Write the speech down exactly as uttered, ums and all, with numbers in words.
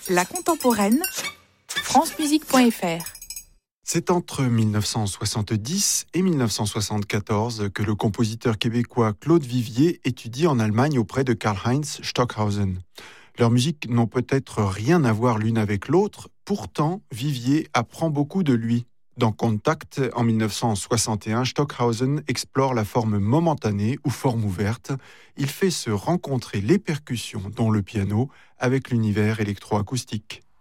La contemporaine, francemusique point f r. C'est entre dix-neuf cent soixante-dix et dix-neuf cent soixante-quatorze que le compositeur québécois Claude Vivier étudie en Allemagne auprès de Karlheinz Stockhausen. Leurs musiques n'ont peut-être rien à voir l'une avec l'autre, pourtant Vivier apprend beaucoup de lui. Dans Contact, en dix-neuf cent soixante et un, Stockhausen explore la forme momentanée ou forme ouverte. Il fait se rencontrer les percussions, dont le piano, avec l'univers électroacoustique.